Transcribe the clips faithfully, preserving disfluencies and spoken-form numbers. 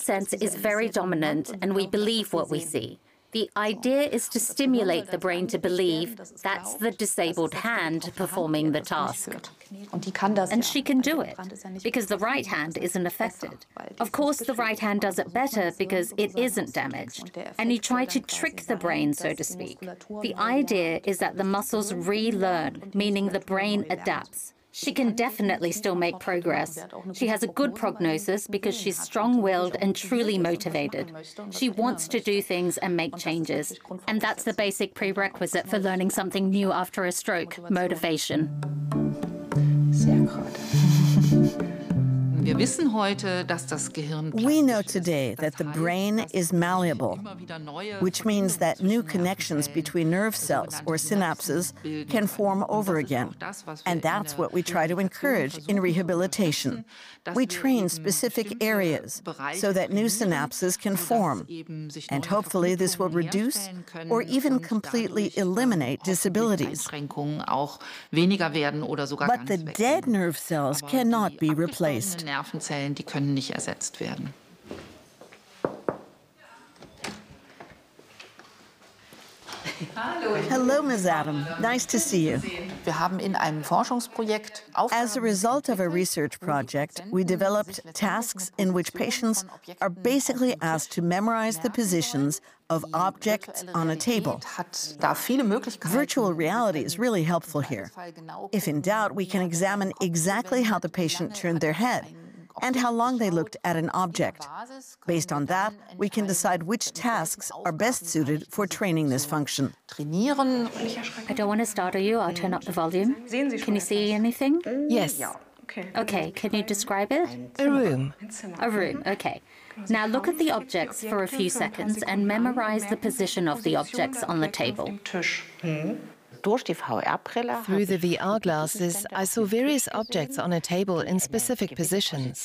sense is very dominant, and we believe what we see. The idea is to stimulate the brain to believe that's the disabled hand performing the task. And she can do it, because the right hand isn't affected. Of course, the right hand does it better because it isn't damaged. And you try to trick the brain, so to speak. The idea is that the muscles relearn, meaning the brain adapts. She can definitely still make progress. She has a good prognosis because she's strong-willed and truly motivated. She wants to do things and make changes. And that's the basic prerequisite for learning something new after a stroke, motivation. We know today that the brain is malleable, which means that new connections between nerve cells or synapses can form over again. And that's what we try to encourage in rehabilitation. We train specific areas so that new synapses can form. And hopefully this will reduce or even completely eliminate disabilities. But the dead nerve cells cannot be replaced. Nervenzellen, die können nicht ersetzt werden. Hello, Miz Adam. Nice to see you. Wir haben in einem Forschungsprojekt As a result of a research project, we developed tasks in which patients are basically asked to memorize the positions of objects on a table. Virtual reality is really helpful here. If in doubt, we can examine exactly how the patient turned their head and how long they looked at an object. Based on that, we can decide which tasks are best suited for training this function. I don't want to startle you. I'll turn up the volume. Can you see anything? Yes. Okay, can you describe it? A room. A room, okay. Now look at the objects for a few seconds and memorize the position of the objects on the table. Through the V R glasses, I saw various objects on a table in specific positions.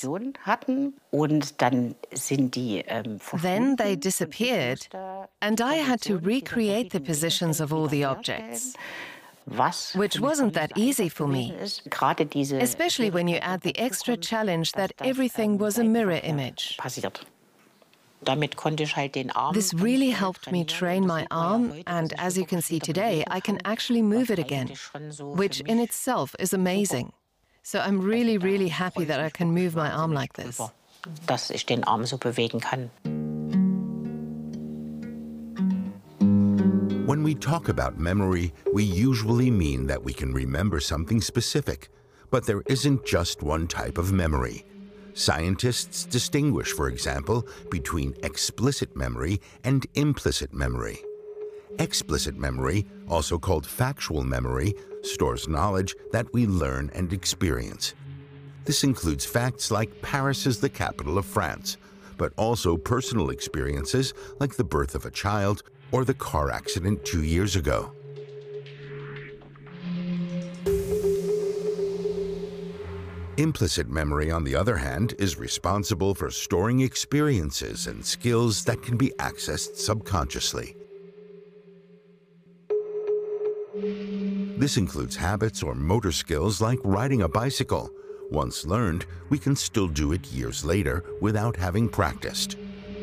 Then they disappeared, and I had to recreate the positions of all the objects, which wasn't that easy for me, especially when you add the extra challenge that everything was a mirror image. This really helped me train my arm, and as you can see today, I can actually move it again, which in itself is amazing. So I'm really, really happy that I can move my arm like this. When we talk about memory, we usually mean that we can remember something specific, but there isn't just one type of memory. Scientists distinguish, for example, between explicit memory and implicit memory. Explicit memory, also called factual memory, stores knowledge that we learn and experience. This includes facts like Paris is the capital of France, but also personal experiences like the birth of a child or the car accident two years ago. Implicit memory, on the other hand, is responsible for storing experiences and skills that can be accessed subconsciously. This includes habits or motor skills like riding a bicycle. Once learned, we can still do it years later without having practiced.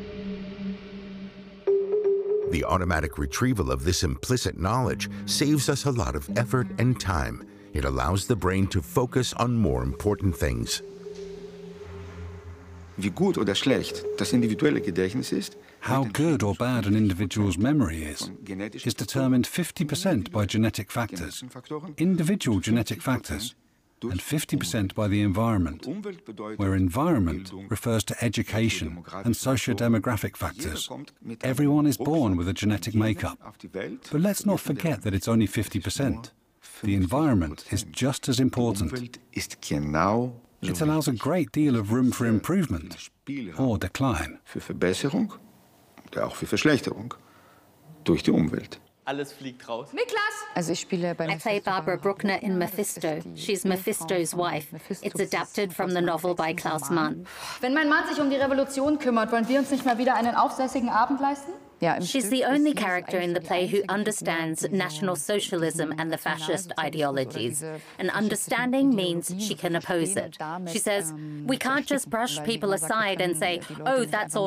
The automatic retrieval of this implicit knowledge saves us a lot of effort and time. It allows the brain to focus on more important things. How good or bad an individual's memory is, is determined fifty percent by genetic factors, individual genetic factors, and fifty percent by the environment, where environment refers to education and socio-demographic factors. Everyone is born with a genetic makeup, but let's not forget that it's only fifty percent. The environment is just as important. It allows a great deal of room for improvement or decline. I play Barbara Bruckner in Mephisto. She's Mephisto's wife. It's adapted from the novel by Klaus Mann. Wenn mein Mann sich um die Revolution kümmert, wollen wir uns nicht mal wieder einen aufsässigen Abend leisten? She's the only character in the play who understands National Socialism and the fascist ideologies. And understanding means she can oppose it. She says, we can't just brush people aside and say, oh, that's all